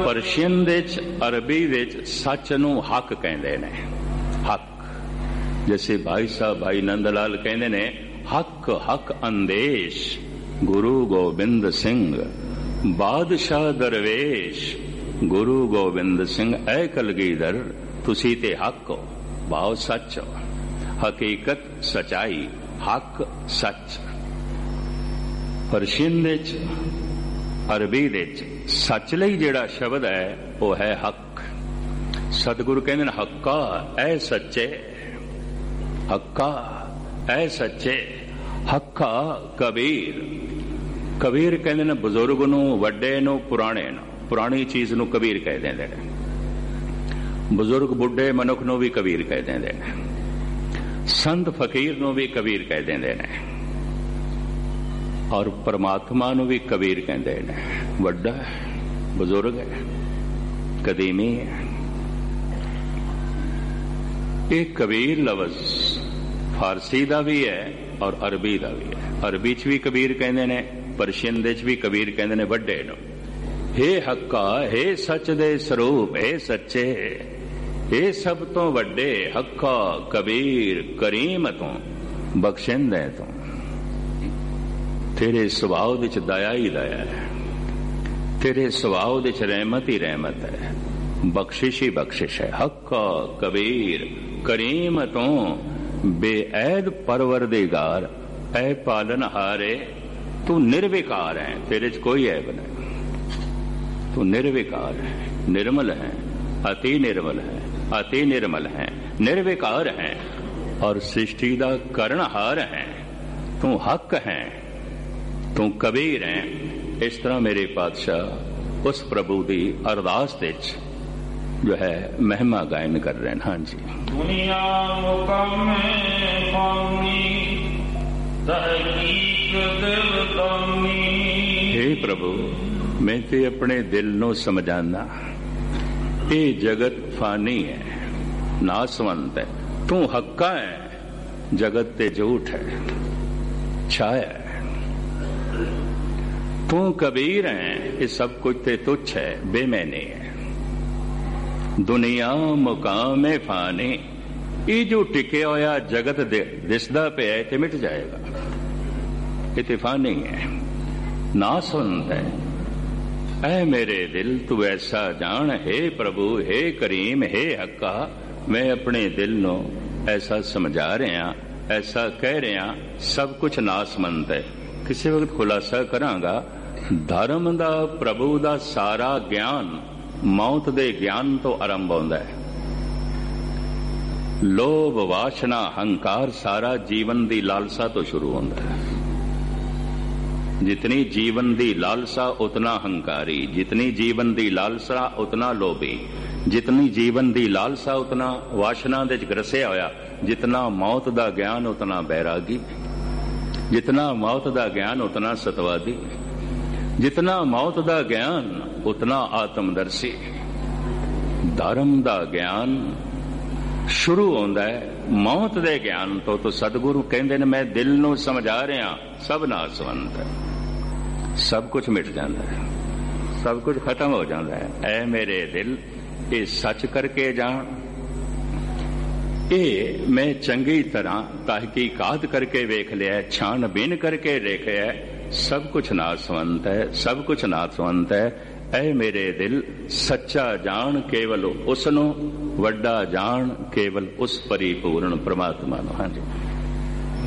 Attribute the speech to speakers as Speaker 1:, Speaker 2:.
Speaker 1: Persian ਦੇ ਚ, ਅਰਬੀ ਵਿੱਚ ਸੱਚ ਨੂੰ ਹੱਕ ਕਹਿੰਦੇ ਨੇ। ਹੱਕ, ਜੈਸੇ ਭਾਈ ਸਾਹਿਬ ਭਾਈ ਨੰਦ ਲਾਲ ਕਹਿੰਦੇ ਨੇ, ਹੱਕ ਹੱਕ ਅੰਦੇਸ਼ ਗੁਰੂ ਗੋਬਿੰਦ ਸਿੰਘ ਬਾਦਸ਼ਾਹ ਦਰਵੇਸ਼। ਗੁਰੂ ਗੋਬਿੰਦ ਸਿੰਘ ਐ ਕਲਗੀਧਰ, ਤੁਸੀਂ ਤੇ ਹੱਕ ਹੋ, ਭਾਵ ਸੱਚ ਹੋ, ਹਕੀਕਤ ਸਚਾਈ, ਹੱਕ ਸੱਚ। ਪਰਸ਼ੀਅਨ ਦੇ ਚ, ਅਰਬੀ ਦੇ ਚ ਸੱਚ ਲਈ ਜਿਹੜਾ ਸ਼ਬਦ ਹੈ ਉਹ ਹੈ ਹੱਕ। ਸਤਿਗੁਰੂ ਕਹਿੰਦੇ ਨੇ ਹੱਕਾ ਐ ਸੱਚੇ, ਹੱਕਾ ਐ ਸੱਚੇ, ਹੱਕਾ ਕਬੀਰ। ਕਬੀਰ ਕਹਿੰਦੇ ਨੇ ਬਜ਼ੁਰਗ ਨੂੰ, ਵੱਡੇ ਨੂੰ, ਪੁਰਾਣੇ ਨੂੰ। ਪੁਰਾਣੀ ਚੀਜ਼ ਨੂੰ ਕਬੀਰ ਕਹਿ ਦਿੰਦੇ ਨੇ। ਬਜ਼ੁਰਗ ਬੁੱਢੇ ਮਨੁੱਖ ਨੂੰ ਵੀ ਕਬੀਰ ਕਹਿ ਦਿੰਦੇ ਨੇ। ਸੰਤ ਫਕੀਰ ਨੂੰ ਵੀ ਕਬੀਰ ਕਹਿ ਦਿੰਦੇ ਨੇ। ਔਰ ਪਰਮਾਤਮਾ ਨੂੰ ਵੀ ਕਬੀਰ ਕਹਿੰਦੇ ਨੇ। ਵੱਡਾ ਬਜ਼ੁਰਗ ਹੈ, ਕਦੀਮੀ ਹੈ। ਇਹ ਕਬੀਰ ਲਫ਼ਜ਼ ਫਾਰਸੀ ਦਾ ਵੀ ਹੈ ਔਰ ਅਰਬੀ ਦਾ ਵੀ ਹੈ। ਅਰਬੀ ਚ ਵੀ ਕਬੀਰ ਕਹਿੰਦੇ ਨੇ, ਪਰਸ਼ੀਅਨ ਦੇ ਚ ਵੀ ਕਬੀਰ ਕਹਿੰਦੇ ਨੇ ਵੱਡੇ ਨੂੰ। ਹੇ ਹੱਕਾ, ਹੇ ਸੱਚ ਦੇ ਸਰੂਪ, ਹੇ ਸੱਚੇ, ਇਹ ਸਭ ਤੋਂ ਵੱਡੇ ਹੱਕਾ ਕਬੀਰ ਕਰੀਮ ਤੋਂ, ਬਖਸ਼ਿੰਦੇ ਤੋਂ। ਤੇਰੇ ਸੁਭਾਅ ਵਿੱਚ ਦਇਆ ਹੀ ਦਇਆ ਹੈ, ਤੇਰੇ ਸੁਭਾਅ ਵਿੱਚ ਰਹਿਮਤ ਹੀ ਰਹਿਮਤ ਹੈ, ਬਖਸ਼ਿਸ਼ ਹੀ ਬਖਸ਼ਿਸ਼ ਹੈ। ਹੱਕਾ ਕਬੀਰ ਕਰੀਮ ਤੋਂ ਬੇਐਦ ਪਰਵਰਦਿਗਾਰ, ਐ ਪਾਲਨਹਾਰੇ ਤੂੰ ਨਿਰਵਿਕਾਰ ਹੈ, ਤੇਰੇ ਚ ਕੋਈ ਐਬ ਨਹੀਂ। ਤੂੰ ਨਿਰਵਿਕਾਰ ਹੈ, निर्मल है, अति निर्मल है, अति निर्मल है, निर्विकार है और सृष्टि का करनहार है। तू हक है, तू कबीर है। इस तरह मेरे पातशाह उस प्रभु की अरदास विच जो है महिमा गायन कर रहे हैं। हाँ जी।
Speaker 2: दुनिया
Speaker 1: हे प्रभु, मैं ते अपने दिल नो समझाना, ये जगत फानी है, नासवंत है। तू हक्का है, जगत ते झूठ है, छाया है। तू कबीर है, ये सब कुछ ते तुच्छ है, बेमैनी है। दुनिया मुकाम फानी, ये जो टिके होया जगत दिसदा पे है ते मिट जाएगा, ये फानी है, नासवंत है। ऐ मेरे दिल तू ऐसा जान, हे प्रभु, हे करीम, हे हक्का, मैं अपने दिल नो ऐसा समझा रहा, ऐसा कह रहा, सब कुछ नासमंत है। किसी वक्त खुलासा करांगा, धर्म दा प्रभु दा सारा ज्ञान मौत दे ज्ञान तो आरंभ होंदा है। लोभ वासना हंकार सारा जीवन दी लालसा तो शुरू होंदा है। जितनी जीवन दी लालसा उतना हंकारी, जितनी जीवन दी लालसा उतना लोभी, जितनी जीवन दी लालसा उतना वासना दे ग्रसिया होया, जितना मौत दा ज्ञान उतना बैरागी, जितना मौत दा ज्ञान उतना सतवादी, जितना मौत दा ज्ञान उतना आत्मदर्शी। धर्म दा ज्ञान शुरू होंदा है मौत दे ज्ञान तो सतगुरु कहंदे ने मैं दिल नूं समझा रहा, सब नासवंत है, सब कुछ मिट जाता है, सब कुछ खत्म हो जाता है। ऐ मेरे दिल, ये सच करके जान, ये मैं चंगी तरह तहकीकात करके वेख लिया, छानबीन करके देखा है, सब कुछ नासवंत है, सब कुछ नासवंत है। ऐ मेरे दिल, सच्चा जान केवल उसनों, वड्डा जान केवल उस परिपूर्ण परमात्मा नो। हाँ जी।